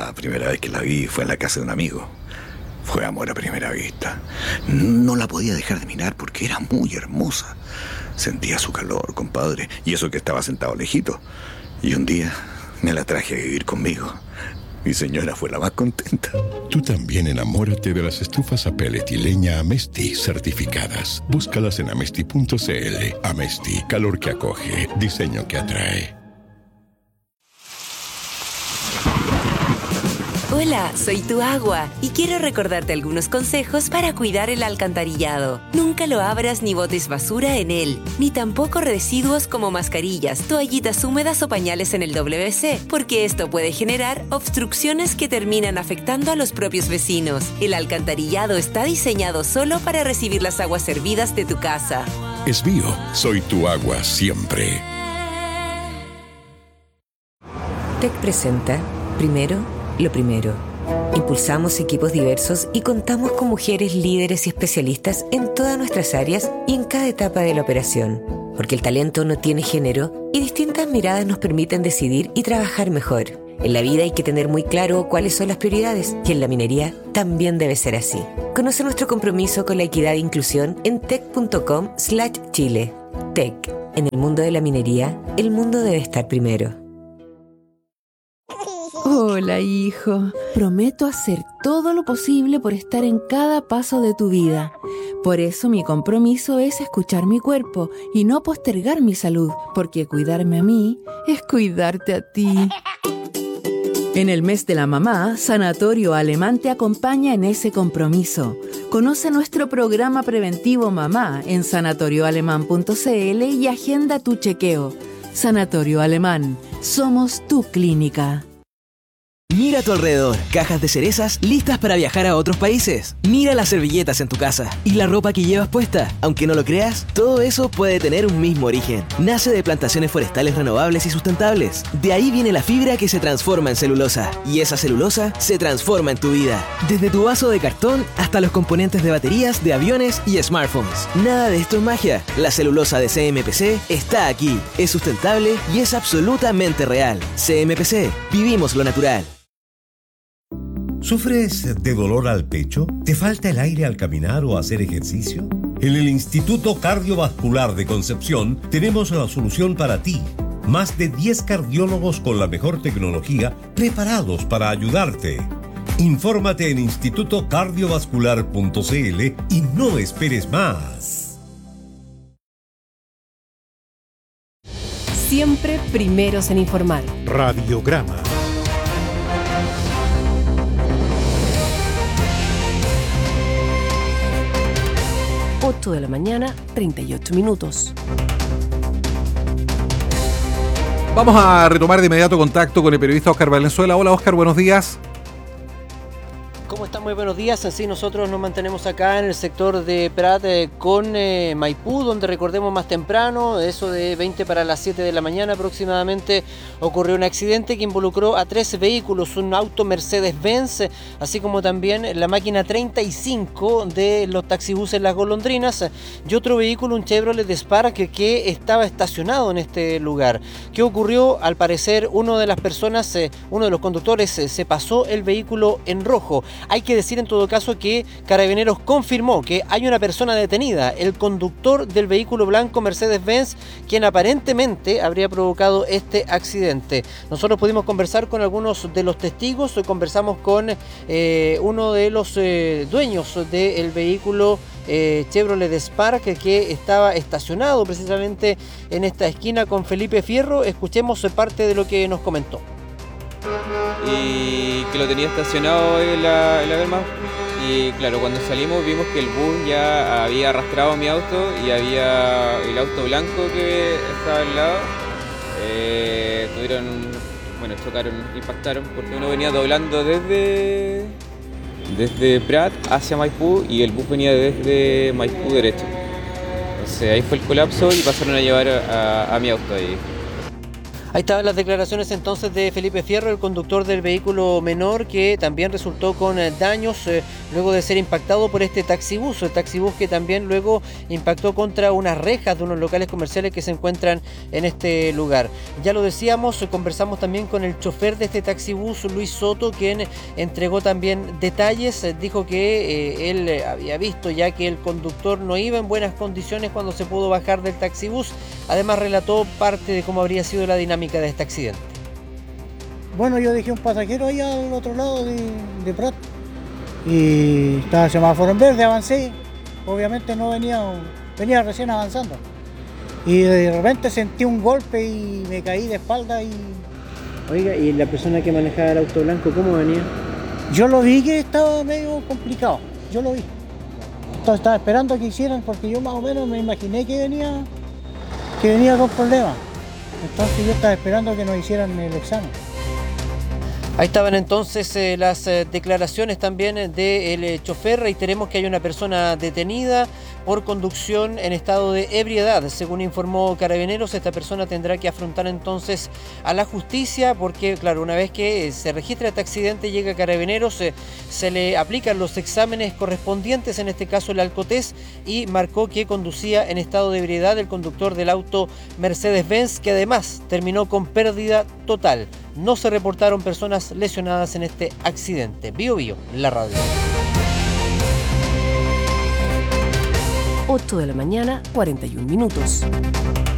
La primera vez que la vi fue en la casa de un amigo. Fue amor a primera vista. No la podía dejar de mirar porque era muy hermosa. Sentía su calor, compadre, y eso que estaba sentado lejito. Y un día me la traje a vivir conmigo. Mi señora fue la más contenta. Tú también enamórate de las estufas a pellet y leña Amesti certificadas. Búscalas en amesti.cl. Amesti, calor que acoge, diseño que atrae. Hola, soy tu agua y quiero recordarte algunos consejos para cuidar el alcantarillado. Nunca lo abras ni botes basura en él, ni tampoco residuos como mascarillas, toallitas húmedas o pañales en el WC, porque esto puede generar obstrucciones que terminan afectando a los propios vecinos. El alcantarillado está diseñado solo para recibir las aguas servidas de tu casa. Esbío, soy tu agua siempre. TEC presenta, primero, lo primero. Impulsamos equipos diversos y contamos con mujeres líderes y especialistas en todas nuestras áreas y en cada etapa de la operación. Porque el talento no tiene género y distintas miradas nos permiten decidir y trabajar mejor. En la vida hay que tener muy claro cuáles son las prioridades y en la minería también debe ser así. Conoce nuestro compromiso con la equidad e inclusión en tec.com/Chile. TEC. En el mundo de la minería, el mundo debe estar primero. Hola, hijo. Prometo hacer todo lo posible por estar en cada paso de tu vida. Por eso mi compromiso es escuchar mi cuerpo y no postergar mi salud, porque cuidarme a mí es cuidarte a ti. En el mes de la mamá, Sanatorio Alemán te acompaña en ese compromiso. Conoce nuestro programa preventivo Mamá en sanatorioalemán.cl y agenda tu chequeo. Sanatorio Alemán. Somos tu clínica. Mira a tu alrededor, cajas de cerezas listas para viajar a otros países. Mira las servilletas en tu casa y la ropa que llevas puesta. Aunque no lo creas, todo eso puede tener un mismo origen. Nace de plantaciones forestales renovables y sustentables. De ahí viene la fibra que se transforma en celulosa. Y esa celulosa se transforma en tu vida. Desde tu vaso de cartón hasta los componentes de baterías, de aviones y smartphones. Nada de esto es magia. La celulosa de CMPC está aquí. Es sustentable y es absolutamente real. CMPC. Vivimos lo natural. ¿Sufres de dolor al pecho? ¿Te falta el aire al caminar o hacer ejercicio? En el Instituto Cardiovascular de Concepción tenemos la solución para ti. Más de 10 cardiólogos con la mejor tecnología preparados para ayudarte. Infórmate en institutocardiovascular.cl y no esperes más. Siempre primeros en informar. Radiograma. 8 de la mañana, 38 minutos. Vamos a retomar de inmediato contacto con el periodista Óscar Valenzuela. Hola Óscar, buenos días. ¿Cómo están? Muy buenos días. Así nosotros nos mantenemos acá en el sector de Prat con Maipú, donde recordemos más temprano, eso de 20 para las 7 de la mañana aproximadamente, ocurrió un accidente que involucró a 3 vehículos, un auto Mercedes-Benz, así como también la máquina 35 de los taxibuses Las Golondrinas y otro vehículo, un Chevrolet Spark que estaba estacionado en este lugar. ¿Qué ocurrió? Al parecer uno de las personas, uno de los conductores se pasó el vehículo en rojo. Hay que decir en todo caso que Carabineros confirmó que hay una persona detenida, el conductor del vehículo blanco Mercedes-Benz, quien aparentemente habría provocado este accidente. Nosotros pudimos conversar con algunos de los testigos, conversamos con uno de los dueños del vehículo Chevrolet Spark que estaba estacionado precisamente en esta esquina con Felipe Fierro. Escuchemos parte de lo que nos comentó. Y que lo tenía estacionado en la Belmar. Y claro, cuando salimos vimos que el bus ya había arrastrado mi auto y había el auto blanco que estaba al lado. Chocaron, impactaron, porque uno venía doblando desde Prat hacia Maipú y el bus venía desde Maipú derecho. Entonces ahí fue el colapso y pasaron a llevar a mi auto ahí. Ahí estaban las declaraciones entonces de Felipe Fierro, el conductor del vehículo menor, que también resultó con daños luego de ser impactado por este taxibús. El taxibús que también luego impactó contra unas rejas de unos locales comerciales que se encuentran en este lugar. Ya lo decíamos, conversamos también con el chofer de este taxibús, Luis Soto, quien entregó también detalles. Dijo que él había visto ya que el conductor no iba en buenas condiciones cuando se pudo bajar del taxibús. Además relató parte de cómo habría sido la dinámica de este accidente. Bueno, yo dejé un pasajero ahí al otro lado de Prat y estaba el semáforo en verde, avancé, obviamente no venía recién avanzando y de repente sentí un golpe y me caí de espalda y... Oiga, ¿y la persona que manejaba el auto blanco cómo venía? Yo lo vi que estaba medio complicado, yo lo vi. Entonces estaba esperando que hicieran porque yo más o menos me imaginé que venía con problemas. Entonces yo estaba esperando que nos hicieran el examen. Ahí estaban entonces las declaraciones también del chofer. Reiteremos que hay una persona detenida por conducción en estado de ebriedad. Según informó Carabineros, esta persona tendrá que afrontar entonces a la justicia porque, claro, una vez que se registra este accidente, llega a Carabineros, se le aplican los exámenes correspondientes, en este caso el alcotés, y marcó que conducía en estado de ebriedad el conductor del auto Mercedes-Benz, que además terminó con pérdida total. No se reportaron personas lesionadas en este accidente. Bio, la radio. 8 de la mañana, 41 minutos.